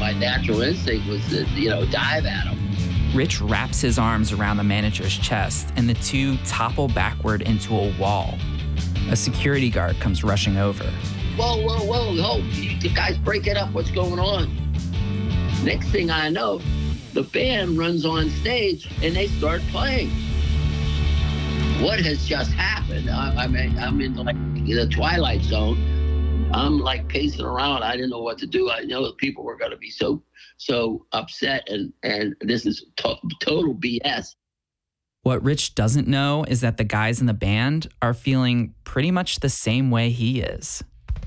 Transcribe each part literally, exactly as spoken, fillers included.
my natural instinct was to, you know, dive at him. Rich wraps his arms around the manager's chest, and the two topple backward into a wall. A security guard comes rushing over. Whoa, whoa, whoa, whoa, the guys break it up, what's going on? Next thing I know, the band runs on stage and they start playing. What has just happened? I, I mean, I'm in like the Twilight Zone. I'm like pacing around. I didn't know what to do. I know that people were going to be so, so upset, and, and this is to- total B S. What Rich doesn't know is that the guys in the band are feeling pretty much the same way he is.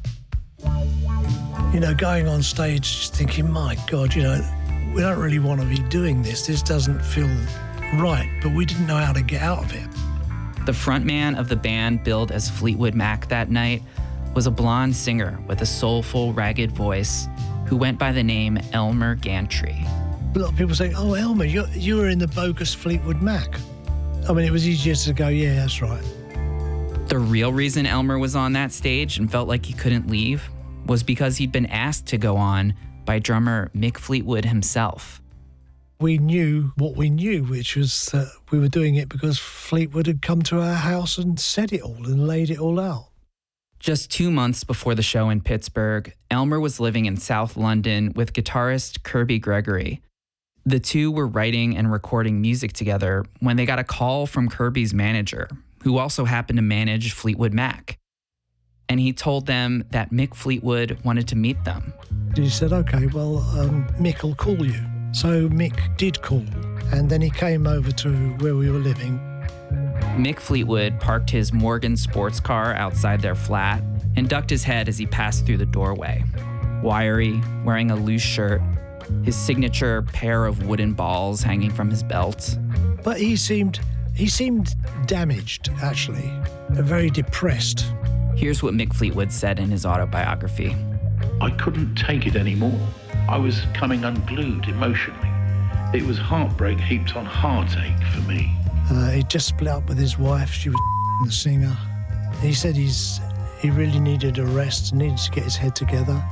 You know, going on stage just thinking, my God, you know, we don't really want to be doing this. This doesn't feel right, but we didn't know how to get out of it. The frontman of the band billed as Fleetwood Mac that night was a blonde singer with a soulful, ragged voice who went by the name Elmer Gantry. A lot of people say, oh, Elmer, you you were in the bogus Fleetwood Mac. I mean, it was easier to go, yeah, that's right. The real reason Elmer was on that stage and felt like he couldn't leave was because he'd been asked to go on by drummer Mick Fleetwood himself. We knew what we knew, which was that we were doing it because Fleetwood had come to our house and said it all and laid it all out. Just two months before the show in Pittsburgh, Elmer was living in South London with guitarist Kirby Gregory. The two were writing and recording music together when they got a call from Kirby's manager, who also happened to manage Fleetwood Mac. And he told them that Mick Fleetwood wanted to meet them. He said, okay, well, um, Mick will call you. So Mick did call, and then he came over to where we were living. Mick Fleetwood parked his Morgan sports car outside their flat and ducked his head as he passed through the doorway. Wiry, wearing a loose shirt, his signature pair of wooden balls hanging from his belt. But he seemed, he seemed damaged, actually, very depressed. Here's what Mick Fleetwood said in his autobiography. I couldn't take it anymore. I was coming unglued emotionally. It was heartbreak heaped on heartache for me. Uh, he just split up with his wife. She was the singer. He said he's he really needed a rest, needed to get his head together.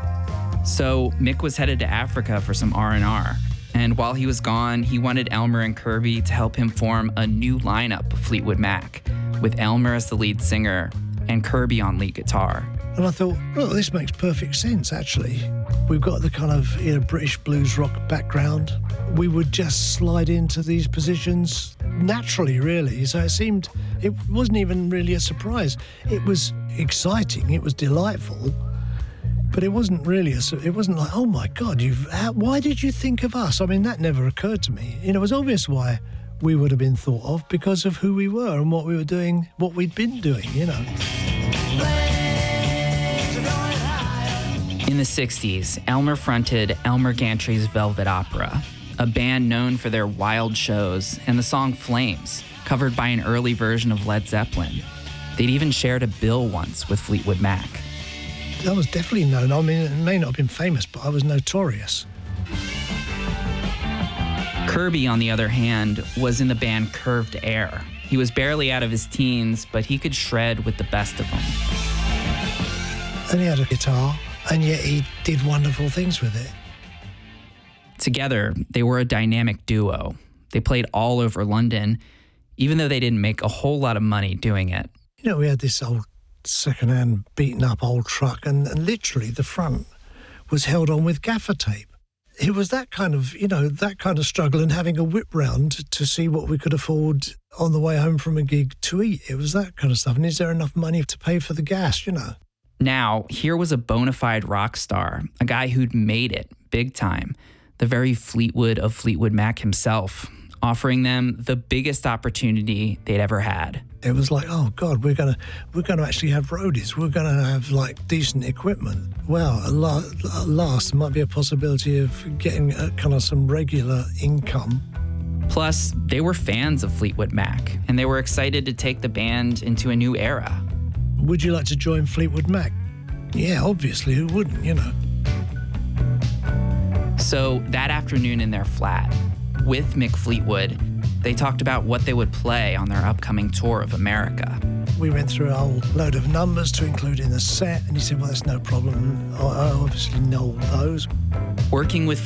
So Mick was headed to Africa for some R and R. And while he was gone, he wanted Elmer and Kirby to help him form a new lineup of Fleetwood Mac, with Elmer as the lead singer and Kirby on lead guitar. And I thought, well, this makes perfect sense, actually. We've got the kind of, you know, British blues rock background. We would just slide into these positions naturally, really. So it seemed, it wasn't even really a surprise. It was exciting, it was delightful, but it wasn't really, a, it wasn't like, oh my God, you've, how, why did you think of us? I mean, that never occurred to me. You know, it was obvious why we would have been thought of, because of who we were and what we were doing, what we'd been doing, you know. In the sixties, Elmer fronted Elmer Gantry's Velvet Opera, a band known for their wild shows and the song Flames, covered by an early version of Led Zeppelin. They'd even shared a bill once with Fleetwood Mac. I was definitely known. I mean, it may not have been famous, but I was notorious. Kirby, on the other hand, was in the band Curved Air. He was barely out of his teens, but he could shred with the best of them. And he had a guitar, and yet he did wonderful things with it. Together, they were a dynamic duo. They played all over London, even though they didn't make a whole lot of money doing it. You know, we had this old second-hand beaten-up old truck, and, and literally the front was held on with gaffer tape. It was that kind of, you know, that kind of struggle, and having a whip round to see what we could afford on the way home from a gig to eat. It was that kind of stuff. And is there enough money to pay for the gas, you know? Now, here was a bona fide rock star, a guy who'd made it big time, the very Fleetwood of Fleetwood Mac himself, offering them the biggest opportunity they'd ever had. It was like, oh God, we're gonna we're gonna actually have roadies. We're gonna have like decent equipment. Well, at la- at last, there might be a possibility of getting a, kind of some regular income. Plus, they were fans of Fleetwood Mac, and they were excited to take the band into a new era. Would you like to join Fleetwood Mac? Yeah, obviously, who wouldn't, you know? So that afternoon in their flat, with Mick Fleetwood, they talked about what they would play on their upcoming tour of America. We went through a whole load of numbers to include in the set, and he said, well, that's no problem. I obviously know all those. Working with